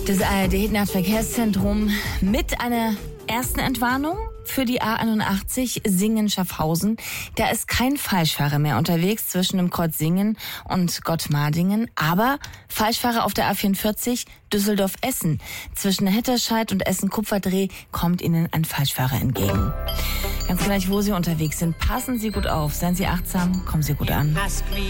Das ARD-Nahverkehrszentrum mit einer ersten Entwarnung für die A81 Singen-Schaffhausen. Da ist kein Falschfahrer mehr unterwegs zwischen dem Kreuz Singen und Gottmardingen, aber Falschfahrer auf der A44 Düsseldorf-Essen. Zwischen Hetterscheid und Essen-Kupferdreh kommt Ihnen ein Falschfahrer entgegen. Ganz gleich, wo Sie unterwegs sind, passen Sie gut auf, seien Sie achtsam, kommen Sie gut an.